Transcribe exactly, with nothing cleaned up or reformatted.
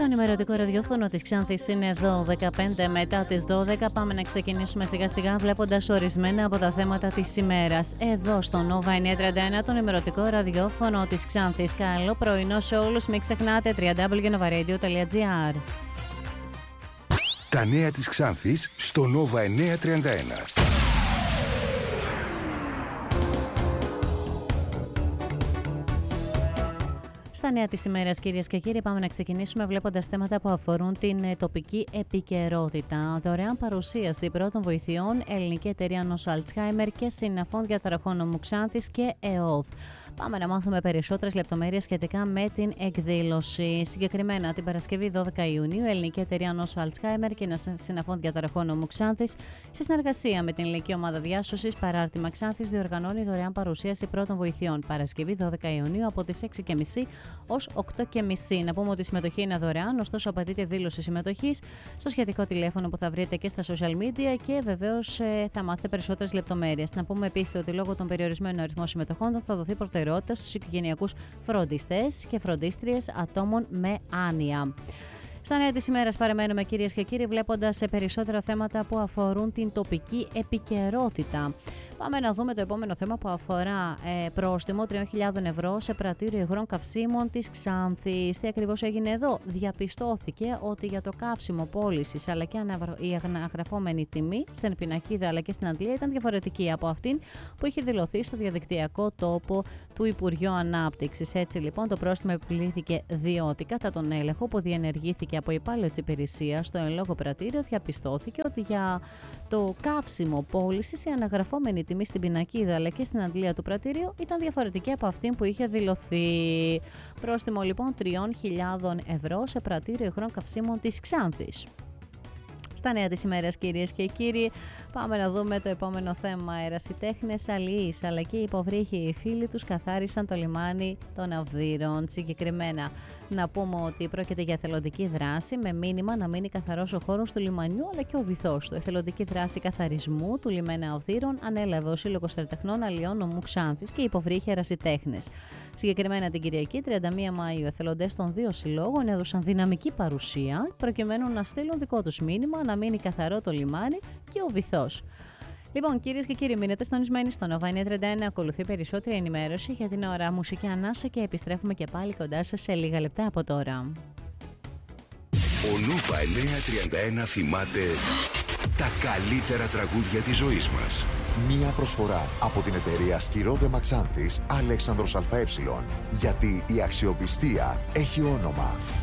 ενημερωτικό ραδιόφωνο της Ξάνθης είναι εδώ, δεκαπέντε μετά τις δώδεκα. Πάμε να ξεκινήσουμε σιγά σιγά βλέποντας ορισμένα από τα θέματα της ημέρας. Εδώ στο Nova εννιακόσια τριάντα ένα, το ενημερωτικό ραδιόφωνο της Ξάνθης. Καλό πρωινό σε όλους, μην ξεχνάτε double-u double-u double-u τελεία novaradio τελεία gr. Τα νέα της Ξάνθης στο Nova εννιακόσια τριάντα ένα. Στα νέα της ημέρας, κυρίες και κύριοι, πάμε να ξεκινήσουμε βλέποντας θέματα που αφορούν την τοπική επικαιρότητα. Δωρεάν παρουσίαση πρώτων βοηθειών, Ελληνική Εταιρεία Νόσο Αλτσχάιμερ και Συναφών Διαταραχών Νομού Ξάνθης και ΕΟΘ. Πάμε να μάθουμε περισσότερες λεπτομέρειες σχετικά με την εκδήλωση. Συγκεκριμένα, την Παρασκευή δώδεκα Ιουνίου, η Ελληνική Εταιρεία Νόσο Αλτσχάιμερ και Συναφών Διαταραχών Νομού Ξάνθης, σε συνεργασία με την Ελληνική Ομάδα Διάσωσης Παράρτημα Ξάνθης, διοργανώνει δωρεάν παρουσίαση πρώτων βοηθειών. Παρασκευή δώδεκα Ιουνίου από τις έξι και μισή ως οκτώ και μισή. Να πούμε ότι η συμμετοχή είναι δωρεάν, ωστόσο απαιτείται δήλωση συμμετοχής στο σχετικό τηλέφωνο που θα βρείτε και στα social media και βεβαίως ε, θα μάθετε περισσότερες λεπτομέρειες. Να πούμε επίσης ότι λόγω των περιορισμένων αριθμών συμμετοχών θα δοθεί προτεραιότητα στους οικογενειακούς φροντιστές και φροντίστριες ατόμων με άνοια. Στα νέα της ημέρας παραμένουμε, κυρίες και κύριοι, βλέποντας σε περισσότερα θέματα που αφορούν την τοπική επικαιρότητα. Πάμε να δούμε το επόμενο θέμα που αφορά ε, πρόστιμο τριών χιλιάδων ευρώ σε πρατήριο υγρών καυσίμων της Ξάνθης. Τι ακριβώς έγινε εδώ? Διαπιστώθηκε ότι για το καύσιμο πώλησης αλλά και η αναγραφόμενη τιμή στην πινακίδα αλλά και στην αντλία ήταν διαφορετική από αυτήν που είχε δηλωθεί στο διαδικτυακό τόπο του Υπουργείου Ανάπτυξης. Έτσι λοιπόν το πρόστιμο επιβλήθηκε διότι κατά τον έλεγχο που διενεργήθηκε από υπάλληλο της υπηρεσίας στο εν λόγω πρατήριο διαπιστώθηκε ότι για το καύσιμο πώλησης η αναγραφόμενη τιμή στην πινακίδα αλλά και στην αντλία του πρατηρίου ήταν διαφορετική από αυτήν που είχε δηλωθεί. Πρόστιμο λοιπόν τριών χιλιάδων ευρώ σε πρατήριο υγρών καυσίμων της Ξάνθης. Στα νέα της ημέρας, κυρίες και κύριοι, πάμε να δούμε το επόμενο θέμα. Ερασιτέχνες, αλληλείς αλλά και οι υποβρύχοι φίλοι τους καθάρισαν το λιμάνι των Αυδείρων. Συγκεκριμένα, να πούμε ότι πρόκειται για εθελοντική δράση με μήνυμα να μείνει καθαρός ο χώρος του λιμανιού αλλά και ο βυθός του. Εθελοντική δράση καθαρισμού του λιμένα Αυδείρων ανέλαβε ο Σύλλογος Ερασιτεχνών Αλλιών Νομού Ξάνθης και οι υποβρύχοι ερασιτέχνες. Συγκεκριμένα την Κυριακή, τριάντα μία Μαΐου, εθελοντές των δύο συλλόγων έδωσαν δυναμική παρουσία προκειμένου να στείλουν δικό τους μήνυμα να μείνει καθαρό το λιμάνι και ο βυθός. Λοιπόν, κυρίες και κύριοι, μείνετε συντονισμένοι στο Nova εννιακόσια τριάντα ένα. Ακολουθεί περισσότερη ενημέρωση για την ώρα μουσική ανάσα και επιστρέφουμε και πάλι κοντά σας σε λίγα λεπτά από τώρα. Ο Nova εννιακόσια τριάντα ένα θυμάται τα καλύτερα τραγούδια της ζωής μας. Μία προσφορά από την εταιρεία Σκυρόδεμα Ξάνθης Αλέξανδρος ΑΕ. Γιατί η αξιοπιστία έχει όνομα.